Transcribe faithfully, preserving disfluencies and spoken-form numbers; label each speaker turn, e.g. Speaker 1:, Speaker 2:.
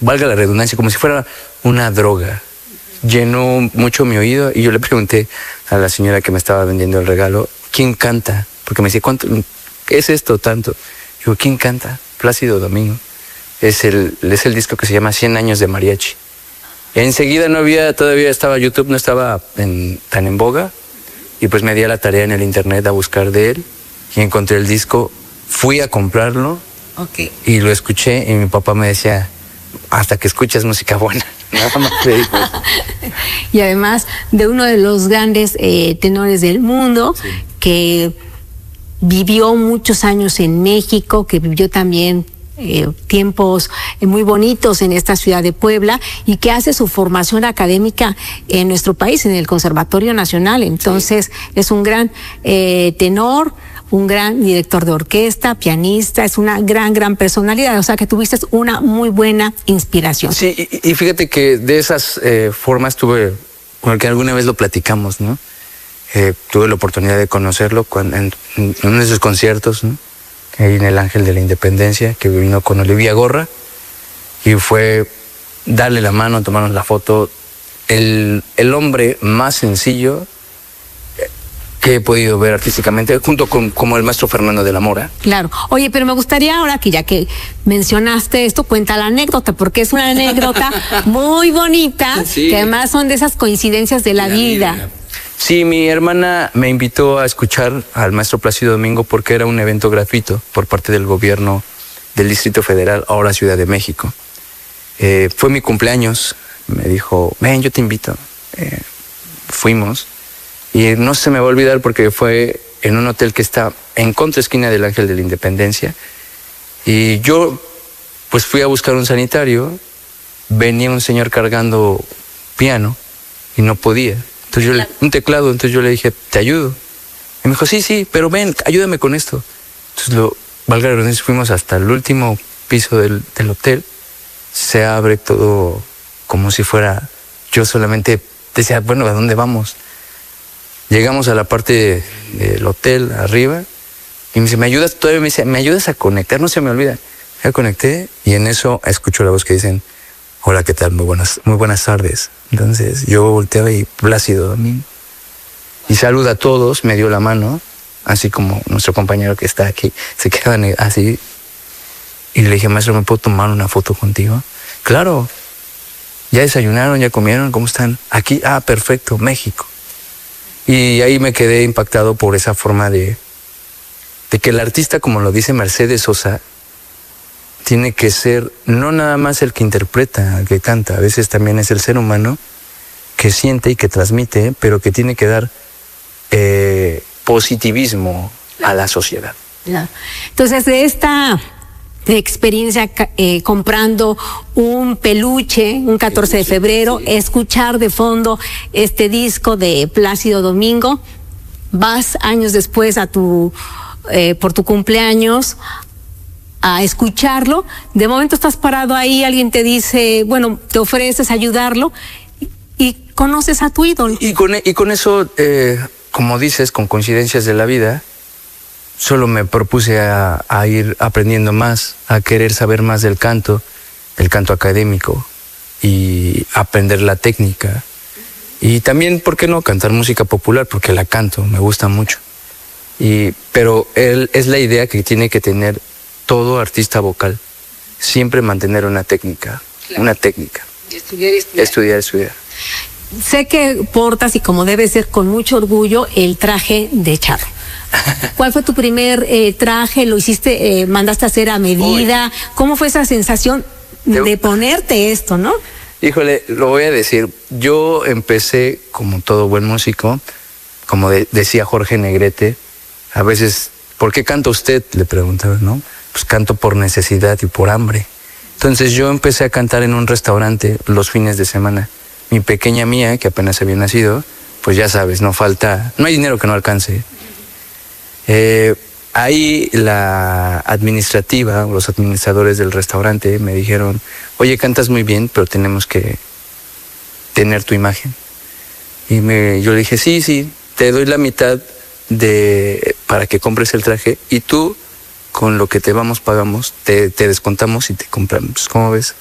Speaker 1: valga la redundancia, como si fuera una droga. Llenó mucho mi oído y yo le pregunté a la señora que me estaba vendiendo el regalo, ¿quién canta? Porque me decía, ¿cuánto es esto tanto? Digo, ¿quién canta? Plácido Domingo. Es el, es el disco que se llama cien años de mariachi. Enseguida no había, todavía estaba YouTube, no estaba en, tan en boga, y pues me di a la tarea en el internet a buscar de él y encontré el disco, fui a comprarlo
Speaker 2: okay.
Speaker 1: y lo escuché y mi papá me decía, hasta que escuchas música buena. Nada más me dijo.
Speaker 2: Y además de uno de los grandes eh, tenores del mundo, sí. que vivió muchos años en México, que vivió también eh, tiempos eh, muy bonitos en esta ciudad de Puebla y que hace su formación académica en nuestro país, en el Conservatorio Nacional. Entonces, sí. es un gran eh, tenor, un gran director de orquesta, pianista, es una gran, gran personalidad, o sea que tuviste una muy buena inspiración.
Speaker 1: Sí, y, y fíjate que de esas eh, formas tuve, porque alguna vez lo platicamos, ¿no? Eh, tuve la oportunidad de conocerlo cuando, en, en uno de esos conciertos, ¿no? Ahí en el Ángel de la Independencia, que vino con Olivia Gorra, y fue darle la mano, tomarnos la foto, el, el hombre más sencillo que he podido ver artísticamente, junto con como el maestro Fernando de la Mora.
Speaker 2: Claro. Oye, pero me gustaría ahora que ya que mencionaste esto, cuenta la anécdota, porque es una anécdota muy bonita, sí. que además son de esas coincidencias de la, la vida. vida.
Speaker 1: Sí, mi hermana me invitó a escuchar al maestro Plácido Domingo porque era un evento gratuito por parte del gobierno del Distrito Federal, ahora Ciudad de México. Eh, fue mi cumpleaños, me dijo, ven, yo te invito. Eh, fuimos. Y no se me va a olvidar porque fue en un hotel que está en contraesquina del Ángel de la Independencia. Y yo, pues fui a buscar un sanitario, venía un señor cargando piano y no podía. Entonces yo le, un teclado, entonces yo le dije, ¿te ayudo? Y me dijo, sí, sí, pero ven, ayúdame con esto. Entonces, lo, valga la redundancia, fuimos hasta el último piso del, del hotel. Se abre todo como si fuera, yo solamente decía, bueno, ¿a dónde vamos? Llegamos a la parte del hotel, arriba, y me dice, ¿me ayudas? Todavía me dice, ¿me ayudas a conectar? No se me olvida. Ya conecté, y en eso escucho la voz que dicen, hola, ¿qué tal? Muy buenas, muy buenas tardes. Entonces yo volteo y Plácido Domingo. Y saluda a todos, me dio la mano, así como nuestro compañero que está aquí, se queda así. Y le dije, maestro, ¿me puedo tomar una foto contigo? Claro. ¿Ya desayunaron? ¿Ya comieron? ¿Cómo están? Aquí, ah, perfecto, México. Y ahí me quedé impactado por esa forma de, de que el artista, como lo dice Mercedes Sosa, tiene que ser no nada más el que interpreta, el que canta, a veces también es el ser humano que siente y que transmite, pero que tiene que dar eh, positivismo a la sociedad.
Speaker 2: Entonces, de esta de experiencia eh, comprando un peluche un catorce de febrero, sí. escuchar de fondo este disco de Plácido Domingo, vas años después a tu eh, por tu cumpleaños a escucharlo, de momento estás parado ahí, alguien te dice, bueno, te ofreces a ayudarlo y, y conoces a tu ídolo.
Speaker 1: Y con, y con eso, eh, como dices, con coincidencias de la vida, solo me propuse a, a ir aprendiendo más, a querer saber más del canto, del canto académico y aprender la técnica. Y también, ¿por qué no cantar música popular? Porque la canto, me gusta mucho. Y, pero él, es la idea que tiene que tener todo artista vocal, siempre mantener una técnica, claro. una técnica.
Speaker 2: Y estudiar, estudiar.
Speaker 1: Estudiar, estudiar.
Speaker 2: Sé que portas, y como debe ser, con mucho orgullo, el traje de charro. ¿Cuál fue tu primer eh, traje? ¿Lo hiciste, eh, mandaste a hacer a medida? Uy. ¿Cómo fue esa sensación de, de ponerte esto, no?
Speaker 1: Híjole, lo voy a decir. Yo empecé, como todo buen músico, como de, decía Jorge Negrete, a veces, ¿por qué canta usted? Le preguntaba, ¿no? Pues canto por necesidad y por hambre. Entonces yo empecé a cantar en un restaurante los fines de semana. Mi pequeña Mía, que apenas había nacido, pues ya sabes, no falta, no hay dinero que no alcance. Eh, ahí la administrativa, los administradores del restaurante me dijeron, oye, cantas muy bien, pero tenemos que tener tu imagen. Y me, yo le dije, sí, sí, te doy la mitad de para que compres el traje y tú, con lo que te vamos, pagamos, te, te descontamos y te compramos. ¿Cómo ves?